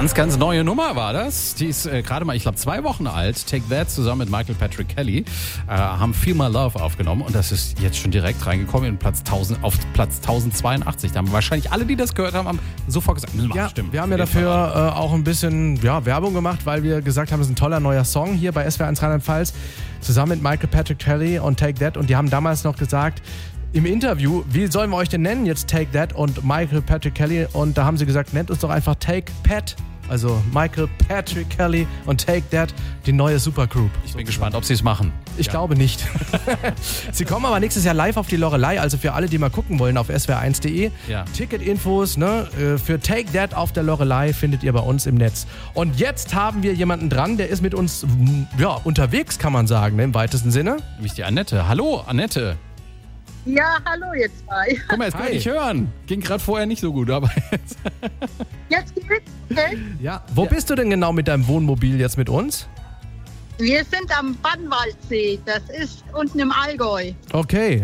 Ganz, ganz neue Nummer war das. Die ist gerade mal, ich glaube, 2 Wochen alt. Take That zusammen mit Michael Patrick Kelly haben Feel My Love aufgenommen und das ist jetzt schon direkt reingekommen auf Platz 1082. Da haben wahrscheinlich alle, die das gehört haben, sofort gesagt, stimmt. Wir haben ja dafür auch ein bisschen Werbung gemacht, weil wir gesagt haben, es ist ein toller neuer Song hier bei SWR 1 Rheinland-Pfalz zusammen mit Michael Patrick Kelly und Take That und die haben damals noch gesagt, im Interview, wie sollen wir euch denn nennen jetzt Take That und Michael Patrick Kelly und da haben sie gesagt, nennt uns doch einfach Take Pat, also Michael Patrick Kelly und Take That, die neue Supergroup. Ich bin gespannt, ob sie es machen. Ich glaube nicht. Sie kommen aber nächstes Jahr live auf die Loreley, also für alle, die mal gucken wollen auf swr1.de. Ja. Ticketinfos für Take That auf der Loreley findet ihr bei uns im Netz. Und jetzt haben wir jemanden dran, der ist mit uns unterwegs, kann man sagen, im weitesten Sinne. Nämlich die Annette. Hallo, Annette. Ja, hallo ihr zwei. Guck mal, jetzt kann ich dich hören. Ging gerade vorher nicht so gut, aber jetzt. Jetzt geht's, okay? Ja. Wo bist du denn genau mit deinem Wohnmobil jetzt mit uns? Wir sind am Bannwaldsee. Das ist unten im Allgäu. Okay.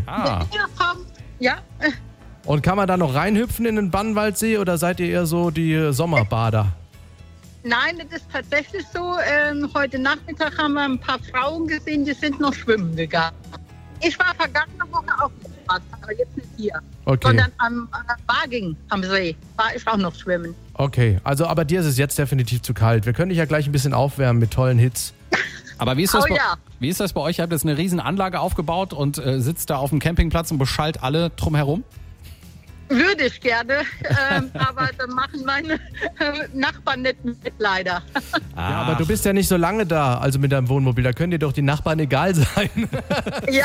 Ja. Und kann man da noch reinhüpfen in den Bannwaldsee oder seid ihr eher so die Sommerbader? Nein, das ist tatsächlich so. Heute Nachmittag haben wir ein paar Frauen gesehen, die sind noch schwimmen gegangen. Ich war vergangene Woche auch im Wasser, aber jetzt nicht hier. Okay. Sondern am Waging am See war ich auch noch schwimmen. Okay, also aber dir ist es jetzt definitiv zu kalt. Wir können dich ja gleich ein bisschen aufwärmen mit tollen Hits. Aber wie ist das bei euch? Ihr habt jetzt eine riesen Anlage aufgebaut und sitzt da auf dem Campingplatz und beschallt alle drumherum? Würde ich gerne, aber dann machen meine Nachbarn nicht mit, leider. Ja, aber du bist ja nicht so lange da, also mit deinem Wohnmobil. Da können dir doch die Nachbarn egal sein. Ja,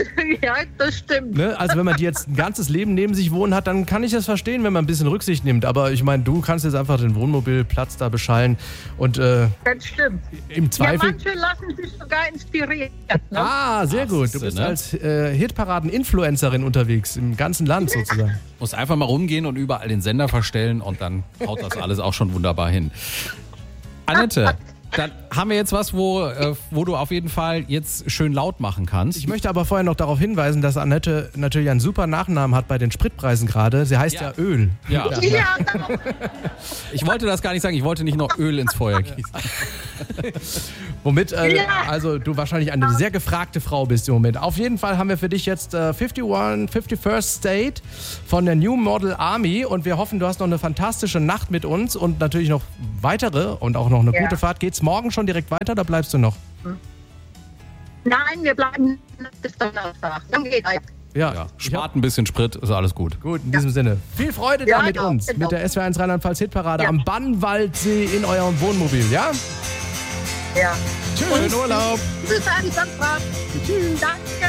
das stimmt. Ne? Also wenn man die jetzt ein ganzes Leben neben sich wohnen hat, dann kann ich das verstehen, wenn man ein bisschen Rücksicht nimmt. Aber ich meine, du kannst jetzt einfach den Wohnmobilplatz da beschallen. Und, das stimmt. Im Zweifel... Ja, manche lassen sich sogar inspirieren. Ne? Ah, sehr gut. Du bist als Hitparaden-Influencerin unterwegs, im ganzen Land sozusagen. Muss einfach mal rumgehen und überall den Sender verstellen und dann haut das alles auch schon wunderbar hin. Annette, dann haben wir jetzt was, wo du auf jeden Fall jetzt schön laut machen kannst. Ich möchte aber vorher noch darauf hinweisen, dass Annette natürlich einen super Nachnamen hat bei den Spritpreisen gerade. Sie heißt ja Öl. Ja. Ja. Ich wollte das gar nicht sagen, ich wollte nicht noch Öl ins Feuer gießen. Womit also du wahrscheinlich eine sehr gefragte Frau bist im Moment. Auf jeden Fall haben wir für dich jetzt 51st State von der New Model Army und wir hoffen, du hast noch eine fantastische Nacht mit uns und natürlich noch weitere und auch noch eine gute Fahrt. Geht's morgen schon direkt weiter oder bleibst du noch? Nein, wir bleiben bis Donnerstag. Dann geht es. Ja. Spart ein bisschen Sprit, ist alles gut. Gut, in diesem Sinne. Viel Freude da mit uns, mit der SWR 1 Rheinland-Pfalz Hitparade am Bannwaldsee in eurem Wohnmobil, ja? Ja. Tschüss. Schönen Urlaub. Tschüss, Adi, Tschüss. Danke.